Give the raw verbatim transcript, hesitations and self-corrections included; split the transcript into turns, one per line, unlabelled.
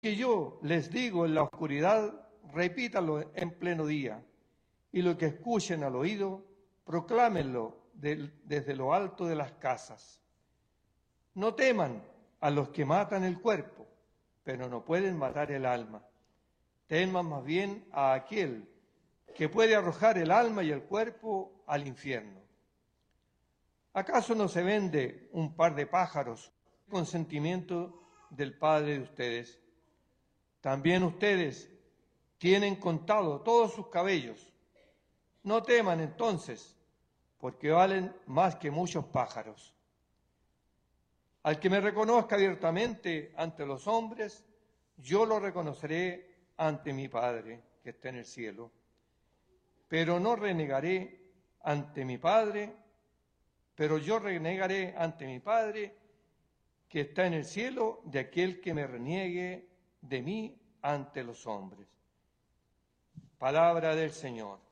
que yo les digo en la oscuridad, repítanlo en pleno día, y lo que escuchen al oído, proclámenlo del, desde lo alto de las casas. No teman a los que matan el cuerpo, pero no pueden matar el alma. Teman más bien a aquel que puede arrojar el alma y el cuerpo al infierno. ¿Acaso no se vende un par de pájaros con consentimiento del Padre de ustedes? También ustedes tienen contado todos sus cabellos. No teman entonces, porque valen más que muchos pájaros. Al que me reconozca abiertamente ante los hombres, yo lo reconoceré ante mi Padre que está en el cielo. Pero no renegaré ante mi Padre, pero yo renegaré ante mi Padre que está en el cielo de aquel que me reniegue de mí ante los hombres. Palabra del Señor.